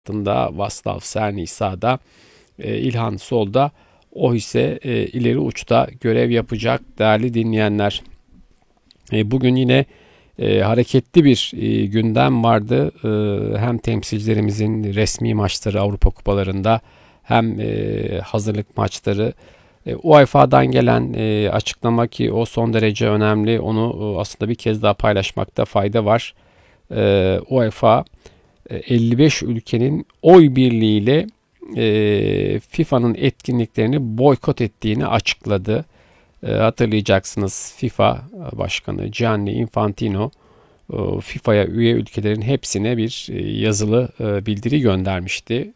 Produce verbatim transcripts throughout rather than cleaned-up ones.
hattında Vaslav Serni sağda, e, İlhan solda, o ise e, ileri uçta görev yapacak değerli dinleyenler. E, bugün yine e, hareketli bir e, gündem vardı. E, hem temsilcilerimizin resmi maçları Avrupa Kupalarında hem e, hazırlık maçları. E, UEFA'dan gelen e, açıklama ki o son derece önemli. Onu e, aslında bir kez daha paylaşmakta fayda var. E, UEFA e, elli beş ülkenin oy birliğiyle e, FIFA'nın etkinliklerini boykot ettiğini açıkladı. E, hatırlayacaksınız, FIFA Başkanı Gianni Infantino e, FIFA'ya üye ülkelerin hepsine bir e, yazılı e, bildiri göndermişti.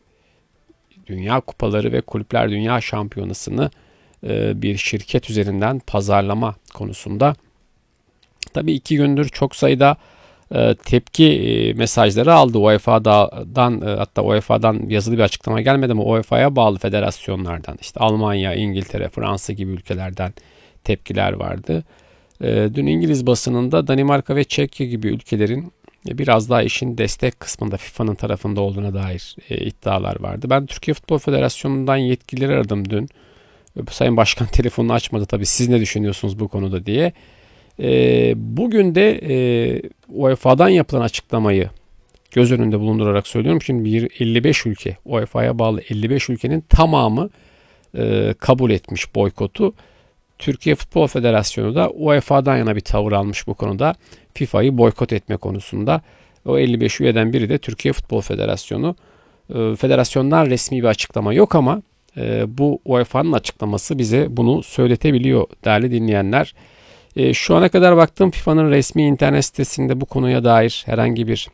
Dünya Kupaları ve Kulüpler Dünya Şampiyonası'nı e, bir şirket üzerinden pazarlama konusunda. Tabii iki gündür çok sayıda e, tepki e, mesajları aldı UEFA'dan, e, hatta UEFA'dan yazılı bir açıklama gelmedi ama UEFA'ya bağlı federasyonlardan, işte Almanya, İngiltere, Fransa gibi ülkelerden tepkiler vardı. E, dün İngiliz basınında Danimarka ve Çekya gibi ülkelerin biraz daha işin destek kısmında FIFA'nın tarafında olduğuna dair e, iddialar vardı. Ben Türkiye Futbol Federasyonu'ndan yetkilileri aradım dün. Sayın Başkan telefonunu açmadı tabii, siz ne düşünüyorsunuz bu konuda diye. E, bugün de e, UEFA'dan yapılan açıklamayı göz önünde bulundurarak söylüyorum. Şimdi bir elli beş ülke, UEFA'ya bağlı elli beş ülkenin tamamı e, kabul etmiş boykotu. Türkiye Futbol Federasyonu da UEFA'dan yana bir tavır almış bu konuda. FIFA'yı boykot etme konusunda. O elli beş üyeden biri de Türkiye Futbol Federasyonu. E, federasyondan resmi bir açıklama yok ama e, bu UEFA'nın açıklaması bize bunu söyletebiliyor değerli dinleyenler. E, şu ana kadar baktım, FIFA'nın resmi internet sitesinde bu konuya dair herhangi bir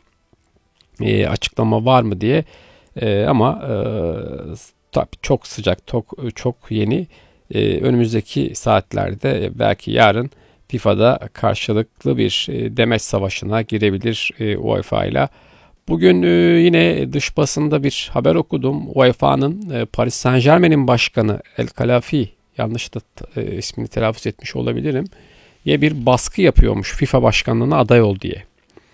e, açıklama var mı diye. E, ama e, tabii çok sıcak, çok, çok yeni. Ee, önümüzdeki saatlerde belki yarın FIFA'da karşılıklı bir e, demeç savaşına girebilir e, UEFA ile. Bugün e, yine dış basında bir haber okudum. UEFA'nın e, Paris Saint-Germain'in başkanı El Khelafi, yanlış da e, ismini telaffuz etmiş olabilirim, ya bir baskı yapıyormuş FIFA başkanlığına aday ol diye.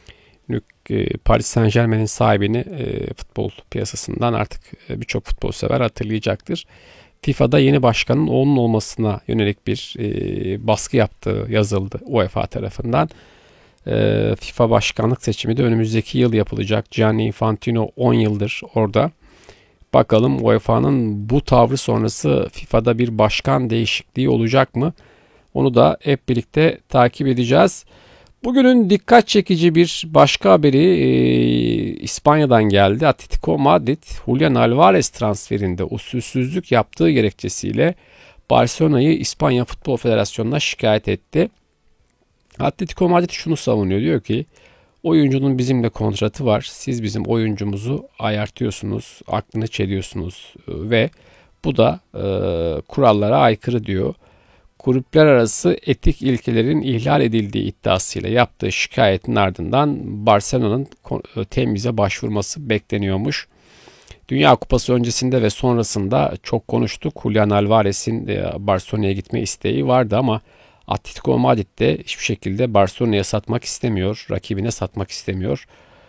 E, Paris Saint-Germain'in sahibini e, futbol piyasasından artık e, birçok futbol sever hatırlayacaktır. FIFA'da yeni başkanın oğlunun olmasına yönelik bir e, baskı yaptığı yazıldı UEFA tarafından. E, FIFA başkanlık seçimi de önümüzdeki yıl yapılacak. Gianni Infantino on yıldır orada. Bakalım UEFA'nın bu tavrı sonrası FIFA'da bir başkan değişikliği olacak mı? Onu da hep birlikte takip edeceğiz. Bugünün dikkat çekici bir başka haberi e, İspanya'dan geldi. Atletico Madrid, Julian Alvarez transferinde usulsüzlük yaptığı gerekçesiyle Barcelona'yı İspanya Futbol Federasyonu'na şikayet etti. Atletico Madrid şunu savunuyor, diyor ki oyuncunun bizimle kontratı var. Siz bizim oyuncumuzu ayartıyorsunuz, aklını çeliyorsunuz ve bu da e, kurallara aykırı diyor. Kulüpler arası etik ilkelerin ihlal edildiği iddiasıyla yaptığı şikayetin ardından Barcelona'nın temize başvurması bekleniyormuş. Dünya Kupası öncesinde ve sonrasında çok konuştuk. Julian Alvarez'in Barcelona'ya gitme isteği vardı ama Atletico Madrid de hiçbir şekilde Barcelona'ya satmak istemiyor, rakibine satmak istemiyor.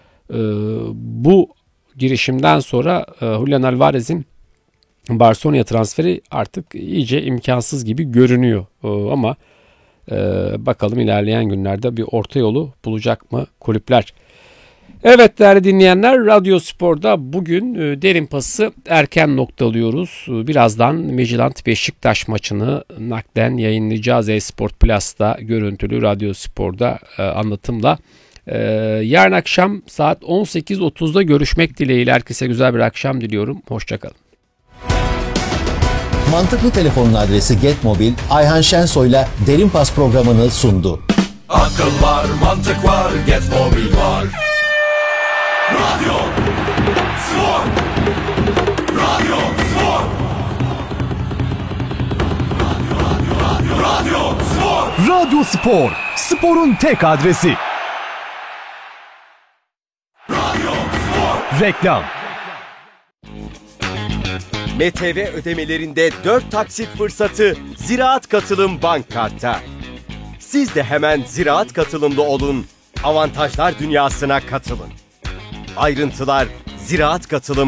Bu girişimden sonra Julian Alvarez'in Barcelona'ya transferi artık iyice imkansız gibi görünüyor. Ama e, bakalım ilerleyen günlerde bir orta yolu bulacak mı kulüpler? Evet değerli dinleyenler, Radyo Spor'da bugün e, derin pası erken noktalıyoruz. Birazdan Midtjylland Beşiktaş maçını naklen yayınlayacağız. E-Sport Plus'ta görüntülü Radyo Spor'da e, anlatımla. E, yarın akşam saat on sekiz otuzda görüşmek dileğiyle herkese güzel bir akşam diliyorum. Hoşçakalın. Mantıklı Telefon'un adresi Getmobil, Ayhan Şensoy'la Derin Pas programını sundu. Akıl var, mantık var, Getmobil var. Radyo Spor. Radyo Spor. Radyo, radyo, radyo, radyo Spor. Radyo Spor, sporun tek adresi. Radyo Spor. Reklam. M T V ödemelerinde dört taksit fırsatı Ziraat Katılım Bank Kart'ta. Siz de hemen Ziraat Katılımlı olun, avantajlar dünyasına katılın. Ayrıntılar Ziraat Katılım